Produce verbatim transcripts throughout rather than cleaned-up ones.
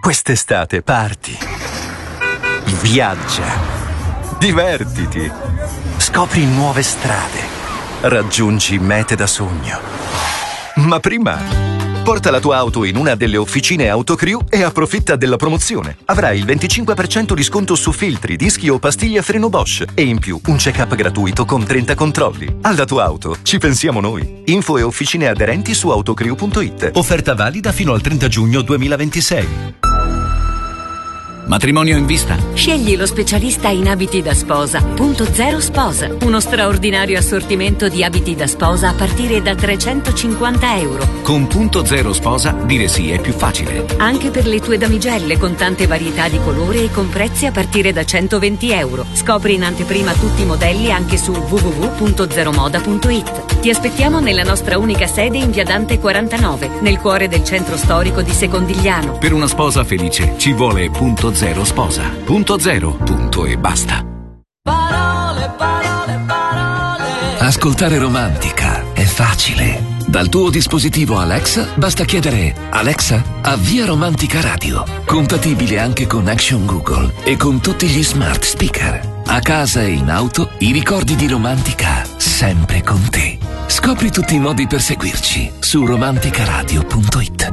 Quest'estate parti, viaggia, divertiti, scopri nuove strade, raggiungi mete da sogno. Ma prima porta la tua auto in una delle officine Autocrew e approfitta della promozione. Avrai il venticinque per cento di sconto su filtri, dischi o pastiglie a freno Bosch e in più un check-up gratuito con trenta controlli. Alla tua auto ci pensiamo noi. Info e officine aderenti su autocrew punto it. Offerta valida fino al trenta giugno duemilaventisei. Matrimonio in vista? Scegli lo specialista in abiti da sposa. Punto Zero Sposa. Uno straordinario assortimento di abiti da sposa a partire da trecentocinquanta euro. Con Punto Zero Sposa dire sì è più facile. Anche per le tue damigelle con tante varietà di colore e con prezzi a partire da centoventi euro. Scopri in anteprima tutti i modelli anche su w w w punto zero moda punto it. Ti aspettiamo nella nostra unica sede in via Dante quarantanove, nel cuore del centro storico di Secondigliano. Per una sposa felice ci vuole Punto Zero Sposa. Punto zero, punto e basta. Parole, parole, parole. Ascoltare Romantica è facile. Dal tuo dispositivo Alexa basta chiedere: Alexa, avvia Romantica Radio. Compatibile anche con Action Google e con tutti gli smart speaker. A casa e in auto, i ricordi di Romantica sempre con te. Scopri tutti i modi per seguirci su romanticaradio punto it.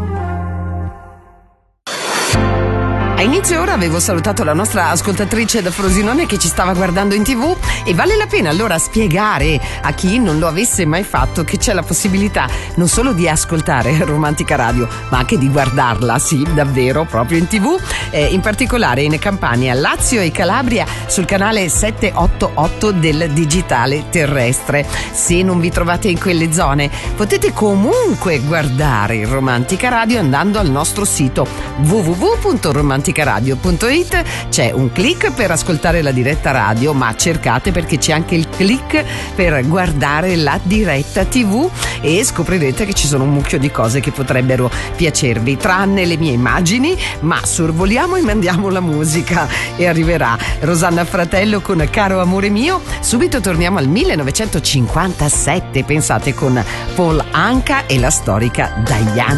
A inizio ora avevo salutato la nostra ascoltatrice da Frosinone che ci stava guardando in tv e vale la pena allora spiegare a chi non lo avesse mai fatto che c'è la possibilità non solo di ascoltare Romantica Radio ma anche di guardarla, sì, davvero, proprio in tv, eh, in particolare in Campania, Lazio e Calabria sul canale settecentottantotto del digitale terrestre. Se non vi trovate in quelle zone potete comunque guardare il Romantica Radio andando al nostro sito w w w punto romantica radio punto it. C'è un click per ascoltare la diretta radio, ma cercate perché c'è anche il click per guardare la diretta tv e scoprirete che ci sono un mucchio di cose che potrebbero piacervi, tranne le mie immagini, ma sorvoliamo e mandiamo la musica e arriverà Rosanna Fratello con Caro amore mio. Subito torniamo al millenovecentocinquantasette, pensate, con Paul Anka e la storica Diana.